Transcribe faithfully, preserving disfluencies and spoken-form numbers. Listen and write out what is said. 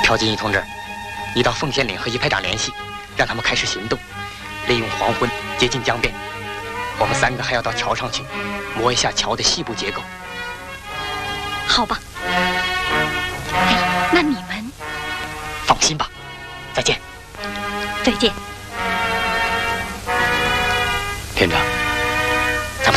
朴金一同志，你到奉县岭和一排长联系，让他们开始行动，利用黄昏接近江边。我们三个还要到桥上去，摸一下桥的细部结构。 好吧。哎，那你们放心吧。再见。 再见。 连长。